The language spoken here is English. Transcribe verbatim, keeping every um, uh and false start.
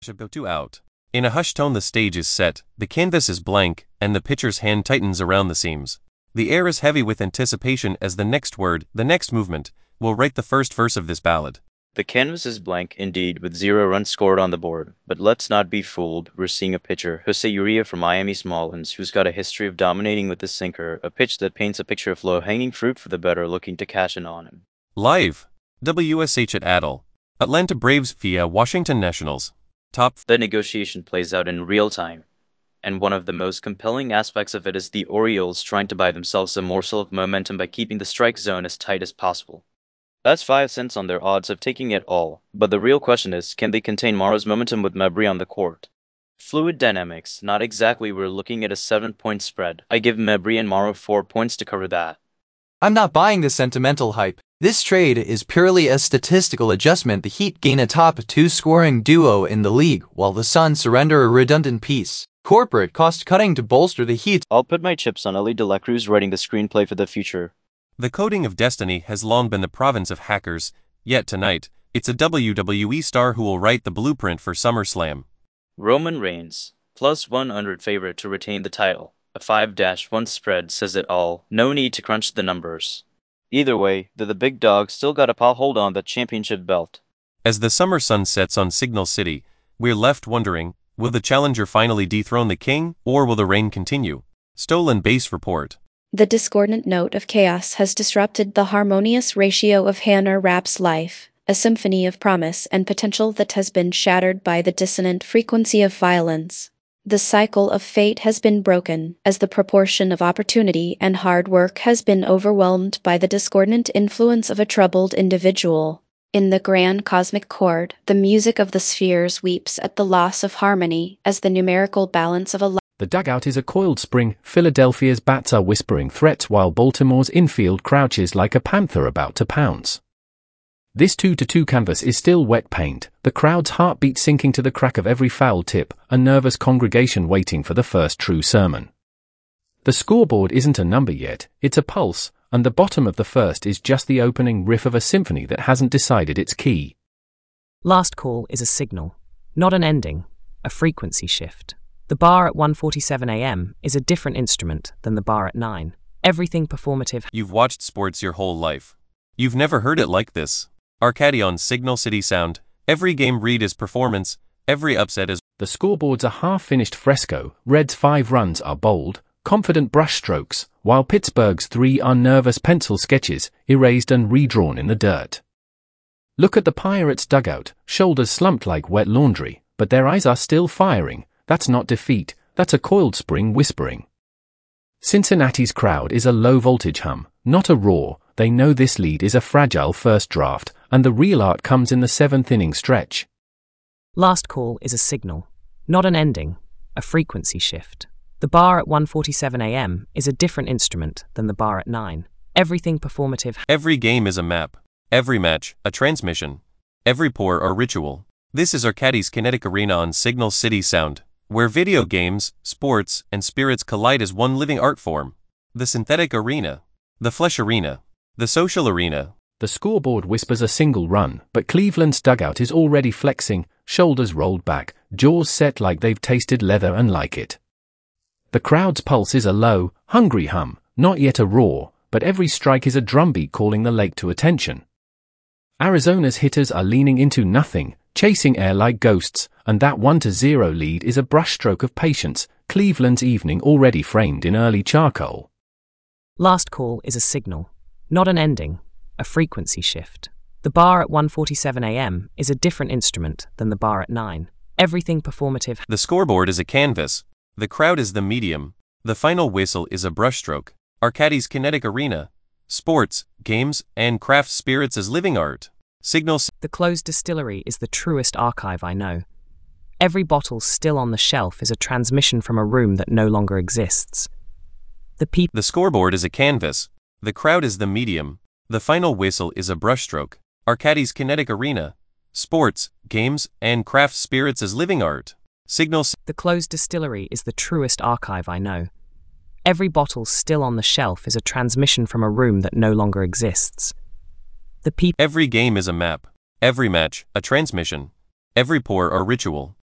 Should go two out. In a hushed tone the stage is set, the canvas is blank, and the pitcher's hand tightens around the seams. The air is heavy with anticipation as the next word, the next movement, will write the first verse of this ballad. The canvas is blank indeed, with zero runs scored on the board, but let's not be fooled. We're seeing a pitcher, Jose Urias from Miami Marlins, who's got a history of dominating with the sinker, a pitch that paints a picture of low-hanging fruit for the better looking to cash in on him. Live. W S H at Adel. Atlanta Braves via Washington Nationals. Top. The negotiation plays out in real time, and one of the most compelling aspects of it is the Orioles trying to buy themselves a morsel of momentum by keeping the strike zone as tight as possible. That's five cents on their odds of taking it all, but the real question is, can they contain Morrow's momentum with Mabry on the court? Fluid dynamics, not exactly. We're looking at a seven-point spread. I give Mabry and Morrow four points to cover that. I'm not buying the sentimental hype. This trade is purely a statistical adjustment. The Heat gain a top two scoring duo in the league, while the Suns surrender a redundant piece. Corporate cost-cutting to bolster the Heat. I'll put my chips on Ellie De La Cruz writing the screenplay for the future. The coding of destiny has long been the province of hackers, yet tonight, it's a W W E star who will write the blueprint for SummerSlam. Roman Reigns, plus one hundred favorite to retain the title. A five to one spread says it all, no need to crunch the numbers. Either way, the, the big dog still got a paw hold on the championship belt. As the summer sun sets on Signal City, we're left wondering, will the challenger finally dethrone the king, or will the reign continue? Stolen Base Report. The discordant note of chaos has disrupted the harmonious ratio of Hannah Rapp's life, a symphony of promise and potential that has been shattered by the dissonant frequency of violence. The cycle of fate has been broken, as the proportion of opportunity and hard work has been overwhelmed by the discordant influence of a troubled individual. In the grand cosmic chord, the music of the spheres weeps at the loss of harmony, as the numerical balance of a The dugout is a coiled spring. Philadelphia's bats are whispering threats while Baltimore's infield crouches like a panther about to pounce. This two to two canvas is still wet paint, the crowd's heartbeat sinking to the crack of every foul tip, a nervous congregation waiting for the first true sermon. The scoreboard isn't a number yet, it's a pulse, and the bottom of the first is just the opening riff of a symphony that hasn't decided its key. Last call is a signal, not an ending, a frequency shift. The bar at one forty-seven a m is a different instrument than the bar at nine. Everything performative. You've watched sports your whole life. You've never heard it like this. Arcady on Signal City Sound. Every game read is performance, every upset is... The scoreboard's a half-finished fresco. Red's five runs are bold, confident brushstrokes, while Pittsburgh's three are nervous pencil sketches, erased and redrawn in the dirt. Look at the Pirates' dugout, shoulders slumped like wet laundry, but their eyes are still firing. That's not defeat, that's a coiled spring whispering. Cincinnati's crowd is a low-voltage hum, not a roar. They know this lead is a fragile first draft, and the real art comes in the seventh inning stretch. Last call is a signal, not an ending, a frequency shift. The bar at one forty-seven a m is a different instrument than the bar at nine. Everything performative. Every game is a map. Every match, a transmission. Every pour, a ritual. This is Arcady's Kinetic Arena on Signal City Sound, where video games, sports, and spirits collide as one living art form. The synthetic arena. The flesh arena. The social arena. The scoreboard whispers a single run, but Cleveland's dugout is already flexing, shoulders rolled back, jaws set like they've tasted leather and like it. The crowd's pulse is a low, hungry hum, not yet a roar, but every strike is a drumbeat calling the lake to attention. Arizona's hitters are leaning into nothing, chasing air like ghosts, and that one to zero lead is a brushstroke of patience, Cleveland's evening already framed in early charcoal. Last call is a signal, not an ending, a frequency shift. The bar at one forty-seven a m is a different instrument than the bar at nine. Everything performative. The scoreboard is a canvas. The crowd is the medium. The final whistle is a brushstroke. Arcady's Kinetic Arena. Sports, games, and craft spirits as living art. Signal. The closed distillery is the truest archive I know. Every bottle still on the shelf is a transmission from a room that no longer exists. The people. The scoreboard is a canvas. The crowd is the medium. The final whistle is a brushstroke. Arcady's Kinetic Arena. Sports, games, and craft spirits as living art. Signal. The closed distillery is the truest archive I know. Every bottle still on the shelf is a transmission from a room that no longer exists. The people. Every game is a map. Every match, a transmission. Every pour, a ritual.